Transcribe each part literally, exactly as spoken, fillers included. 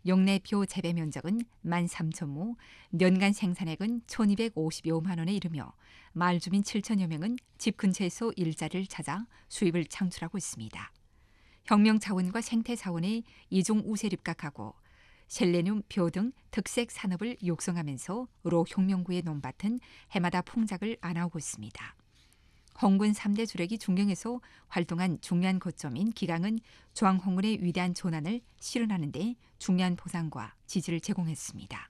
영내표 재배 면적은 만 삼천 亩, 연간 생산액은 천이백오십여만 원에 이르며 마을 주민 칠천여 명은 집 근처에서 일자리를 찾아 수입을 창출하고 있습니다. 혁명 자원과 생태 자원에 이중 우세를 입각하고 셀레늄, 벼 등 특색 산업을 육성하면서 로 혁명구의 논밭은 해마다 풍작을 안아오고 있습니다. 홍군 삼 대 주력이 중경에서 활동한 중요한 거점인 기강은 조항 홍군의 위대한 전환을 실현하는 데 중요한 보상과 지지를 제공했습니다.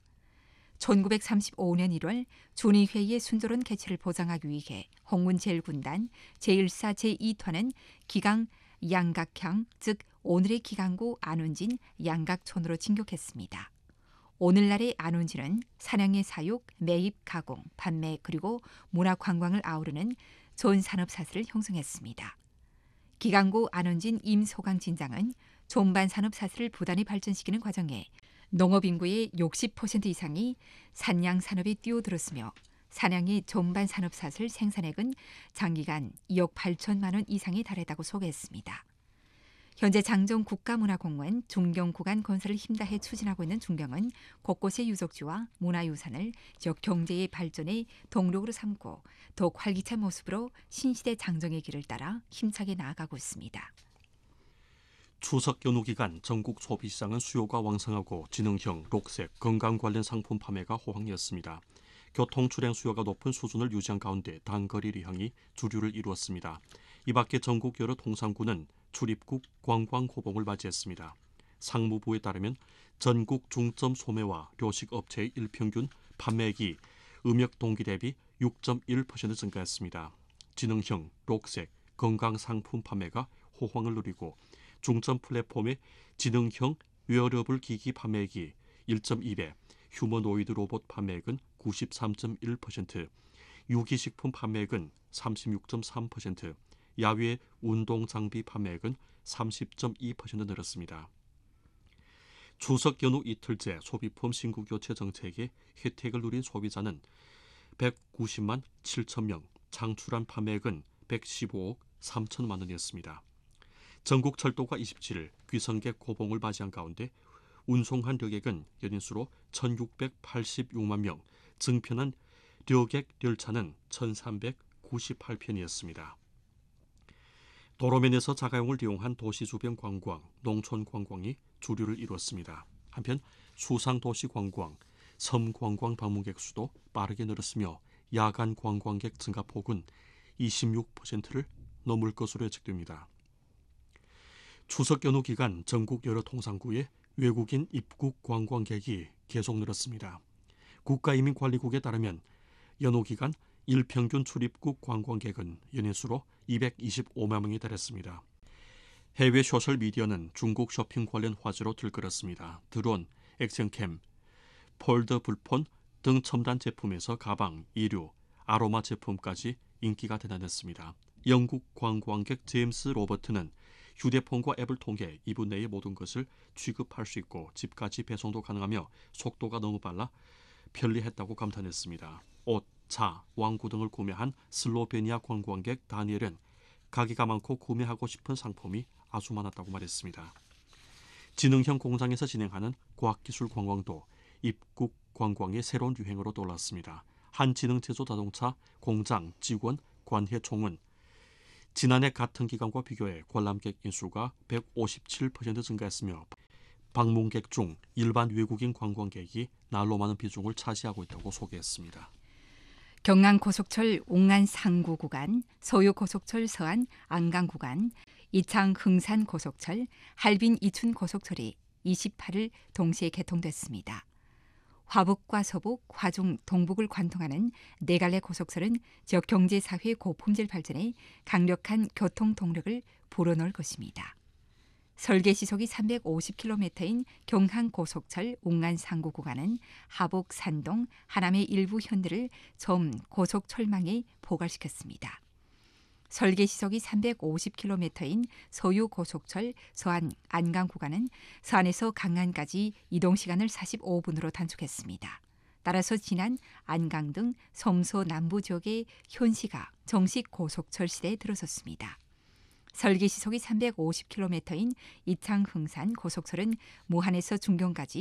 천구백삼십오 년 일월 준위회의의 순조로운 개최를 보장하기 위해 홍군 제일 군단 제일 사 제이团은 기강 양각향, 즉 오늘의 기강구 안원진 양각촌으로 진격했습니다. 오늘날의 안원진은 사냥의 사육, 매입, 가공, 판매 그리고 문화관광을 아우르는 전 산업사슬을 형성했습니다. 기강구 안원진 임소강 진장은 존반 산업사슬을 부단히 발전시키는 과정에 농업인구의 육십 퍼센트 이상이 산양산업에 뛰어들었으며 사냥의 전반 산업사슬 생산액은 장기간 이억 팔천만 원 이상에 달했다고 소개했습니다. 현재 장정 국가문화공원 중경 구간 건설을 힘다해 추진하고 있는 중경은 곳곳의 유적지와 문화유산을 지역 경제의 발전의 동력으로 삼고 더욱 활기찬 모습으로 신시대 장정의 길을 따라 힘차게 나아가고 있습니다. 추석 연휴 기간 전국 소비시장은 수요가 왕성하고 지능형, 녹색, 건강 관련 상품 판매가 호황이었습니다. 교통 출행 수요가 높은 수준을 유지한 가운데 단거리 리항이 주류를 이루었습니다. 이 밖에 전국 여러 통상구는 출입국 관광 호봉을 맞이했습니다. 상무부에 따르면 전국 중점 소매와 료식 업체의 일평균 판매액이 음력 동기 대비 육 점 일 퍼센트 증가했습니다. 지능형, 녹색, 건강 상품 판매가 호황을 누리고 중점 플랫폼의 지능형 웨어러블 기기 판매액이 일 점 이 배, 휴머노이드 로봇 판매액은 구십삼 점 일 퍼센트, 유기식품 판매액은 삼십육 점 삼 퍼센트, 야외 운동 장비 판매액은 삼십 점 이 퍼센트 늘었습니다. 추석 연휴 이틀째 소비품 신고 교체 정책의 혜택을 누린 소비자는 백구십만 칠천 명, 창출한 판매액은 백십오억 삼천만 원이었습니다. 전국 철도가 이십칠 일 귀성객 고봉을 맞이한 가운데 운송한 력액은 연인수로 천육백팔십육만 명, 증편한 력액 열차는 천삼백구십팔 편이었습니다. 도로면에서 자가용을 이용한 도시 주변 관광, 농촌 관광이 주류를 이루었습니다. 한편 수상도시 관광, 섬 관광 방문객 수도 빠르게 늘었으며 야간 관광객 증가폭은 이십육 퍼센트를 넘을 것으로 예측됩니다. 추석 연휴 기간 전국 여러 통상구에 외국인 입국 관광객이 계속 늘었습니다. 국가이민관리국에 따르면 연휴 기간 일평균 출입국 관광객은 연인수로 이백이십오만 명이 달했습니다. 해외 소셜미디어는 중국 쇼핑 관련 화제로 들끓었습니다. 드론, 액션캠, 폴더 불폰 등 첨단 제품에서 가방, 의류, 아로마 제품까지 인기가 대단했습니다. 영국 관광객 제임스 로버트는 휴대폰과 앱을 통해 이 분 내의 모든 것을 취급할 수 있고 집까지 배송도 가능하며 속도가 너무 빨라 편리했다고 감탄했습니다. 옷, 차, 왕구 등을 구매한 슬로베니아 관광객 다니엘은 가게가 많고 구매하고 싶은 상품이 아주 많았다고 말했습니다. 지능형 공장에서 진행하는 과학기술 관광도 입국 관광의 새로운 유행으로 떠올랐습니다. 한 지능제조 자동차 공장 직원 관회 총은 지난해 같은 기간과 비교해 관람객 인수가 백오십칠 퍼센트 증가했으며 방문객 중 일반 외국인 관광객이 날로 많은 비중을 차지하고 있다고 소개했습니다. 경안고속철 옥안 상구 구간, 서유고속철 서안 안강 구간, 이창 흥산 고속철, 할빈 이춘 고속철이 이십팔 일 동시에 개통됐습니다. 화북과 서북, 화중, 동북을 관통하는 네 갈래 고속철은 지역 경제 사회 고품질 발전에 강력한 교통 동력을 불어넣을 것입니다. 설계 시속이 삼백오십 킬로미터인 경항고속철 옥안 상구 구간은 하북, 산동, 하남의 일부 현들을 전 고속철망에 포괄시켰습니다. 설계 시속이 삼백오십 킬로미터인 서유고속철 서안 안강 구간은 서안에서 강안까지 이동 시간을 사십오 분으로 단축했습니다. 따라서 지난 안강 등 섬서 남부 지역의 현시가 정식 고속철 시대에 들어섰습니다. 설계 시속이 삼백오십 킬로미터인 이창 흥산 고속철은 무한에서 중경까지